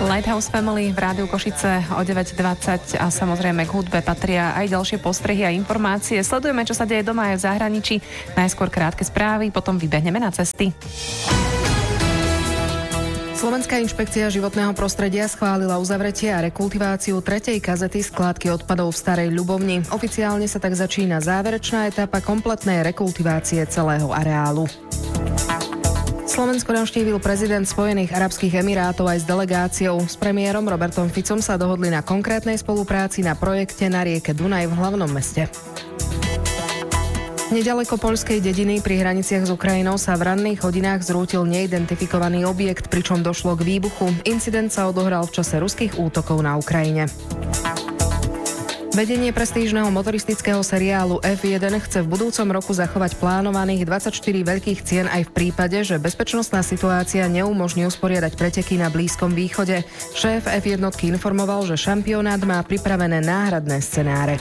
Lighthouse Family v Rádiu Košice o 9:20 a samozrejme k hudbe patria aj ďalšie postrehy a informácie. Sledujeme, čo sa deje doma aj v zahraničí. Najskôr krátke správy, potom vybehneme na cesty. Slovenská inšpekcia životného prostredia schválila uzavretie a rekultiváciu 3. kazety skládky odpadov v Starej Ľubovni. Oficiálne sa tak začína záverečná etapa kompletnej rekultivácie celého areálu. Slovensko navštívil prezident Spojených arabských emirátov aj s delegáciou. S premiérom Robertom Ficom sa dohodli na konkrétnej spolupráci na projekte na rieke Dunaj v hlavnom meste. Nedaleko poľskej dediny pri hraniciach s Ukrajinou sa v ranných hodinách zrútil neidentifikovaný objekt, pričom došlo k výbuchu. Incident sa odohral v čase ruských útokov na Ukrajine. Vedenie prestížneho motoristického seriálu F1 chce v budúcom roku zachovať plánovaných 24 veľkých cien aj v prípade, že bezpečnostná situácia neumožní usporiadať preteky na Blízkom východe. Šéf F1 informoval, že šampionát má pripravené náhradné scenáre.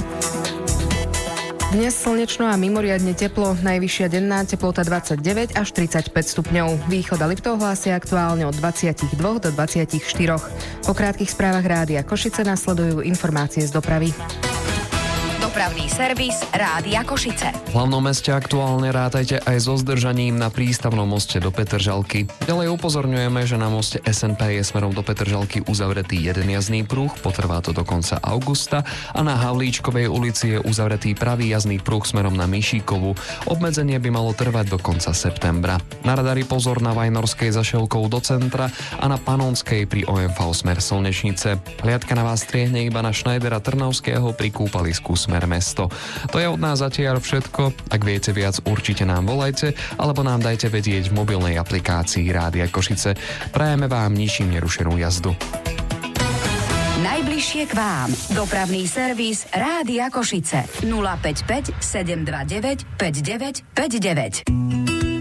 Dnes slnečno a mimoriadne teplo, najvyššia denná teplota 29 až 35 stupňov. Východ a Liptov hlásia aktuálne od 22 do 24. Po krátkych správach Rádia Košice nasledujú informácie z dopravy. Dopravný servis Rádia Košice. V hlavnom meste aktuálne rátajte aj so zdržaním na prístavnom moste do Petržalky. Ďalej upozorňujeme, že na moste SNP je smerom do Petržalky uzavretý jeden jazdný pruh, potrvá to do konca augusta a na Havlíčkovej ulici je uzavretý pravý jazdný pruh smerom na Mišíkovu. Obmedzenie by malo trvať do konca septembra. Na radari pozor na Vajnorskej za Šelkou do centra a na Panonskej pri OMV smer Slnečnice. Hliadka na vás striehne iba na Schneidera Trnavského pri kúpalisku smer mesto. To je od nás zatiaľ všetko. Ak viete viac, určite nám volajte alebo nám dajte vedieť v mobilnej aplikácii Rádia Košice. Prajeme vám ničím nerušenú jazdu. Najbližšie k vám. Dopravný servis Rádia Košice. 055 729 5959.